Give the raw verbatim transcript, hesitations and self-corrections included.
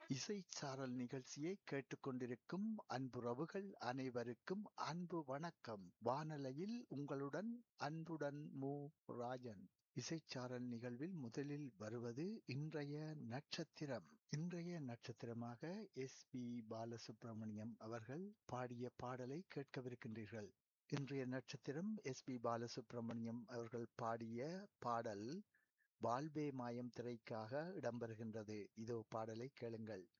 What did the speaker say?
இசைச்சாரல் நிகழ்ச்சியை கேட்டுக்கொண்டிருக்கும் அன்புறவுகள் அனைவருக்கும் அன்பு வணக்கம். வானலையில் உங்களுடன் அன்புடன் மு. ராஜன். இசைச்சாரல் நிகழ்வில் முதலில் வருவது இன்றைய நட்சத்திரம். இன்றைய நட்சத்திரமாக எஸ் பி பாலசுப்ரமணியம் அவர்கள் பாடிய பாடலை கேட்கவிருக்கின்றீர்கள். இன்றைய நட்சத்திரம் எஸ் பி பாலசுப்ரமணியம் அவர்கள் பாடிய பாடல் வாழ்வே மாயம் திரைக்காக இடம்பெறுகின்றது. இதோ பாடலை கேளுங்கள்.